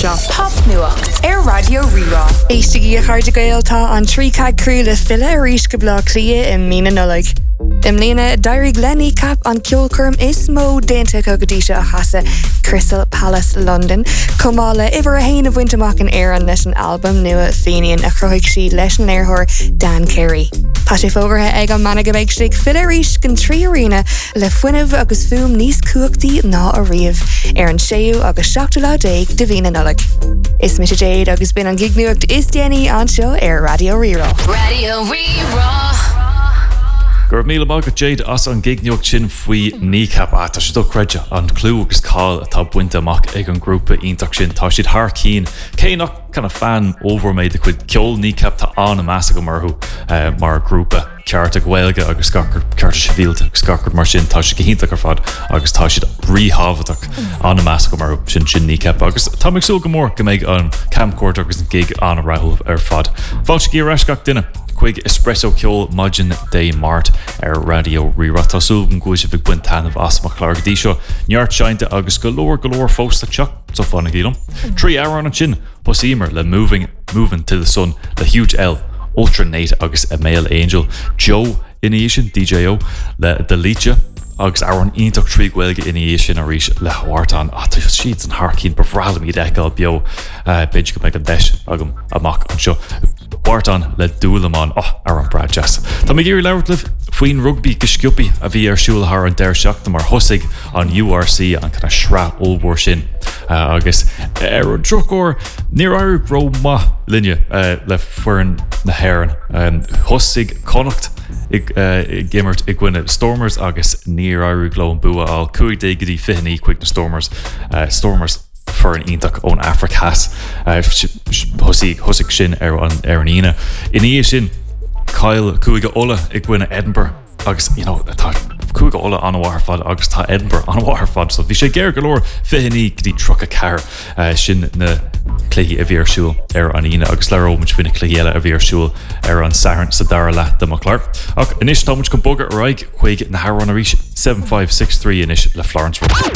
seo pop nua Radio Rerá. Éistigi a chuirde gailtá an trícad crú le fille a ríis go blá clia in mína nulig. Im lína Diary Glenny cap an ceolcurm is mó dénta cogadíise a chasa Crystal Palace London. Comála iver a hain of winterach an éan leis an album nua féinian a chroig si leis an léirthór Dan Carey. Tá sé fógarthe ag an mana go bhéh stig fille ríis gan trí arena le fuineh agus fum níos cuachtaí ná a riamh an séú agus 7 de bhína nulig. Is mis Jade agus bin an gignuacht is déanaí an seo Radio Rerá. Radio Rerá. Gur míle mágad Jade as an gigneocht sin faoi nícap a tá si do creide an clú agus cáil atá buinte amach ag an grúpa ionach sin tá siad thar cín céanach kind of fan overméid chuid ceol nícap tá an a measa go marthú mar grúpa ceart a ghilge agus ceart sivílte agus scarcart mar sin tá si go hinntaach ar fad agus tá siad ríhabhaach an a measa go marthú sin nícap agus tá mig sú go mór go méid an camcord agus an gig an a rahul ar fad. Fáilte í reisgach duine chuig espresso ceol maidin dé mart Radio Rerá tasú an gúise bh buin tanmh as mar chláir dí seo neart seinte agus golóir fósta teach so fanna gílam. 3 hour an sin posímer le moving to the sun le Huge L Ultra Nate agus a Male Angel Joe Initiation DJO le Delicia agus ar an ionach trí ghilge Initiation a rís le Hwartan tá siad an Harcín bhrálam í deáil bio bid go méid an deis agam amach an seo Hwartan le dúlaán ar an brad jazz. Tá mé géirí leirlih faoin rugby go sciúpi a bhí ar siúlthar an deir seachta mar thosaigh an URC an chuna sra óbhór sin agus ar drocóir níor áir bro ma linne le fuan na hairan thosaigh connacht ag gimmert ag gwine Stormers agus níor áir gló an bua al 5 go dtí 5 chuig na Stormers for an ionach ón Africas thosaigh sin ar an ine. Iní sin Kyle Cuaige Ola ag gwine Edinburgh agus tá Cuaige Ola an bhhar fad agus tá Edinburgh an bhhar fad so bhí sé géir golóir 5 gotí trocha ceir sin na cléí a bhí arsúil ar an ine agus leróid finna cléile a bhí arsúil ar an sairn sa dara le de Maclar. Ach inis támuid go bogad raig chuig na Harrán a ríis 7563 inis le Florence Road.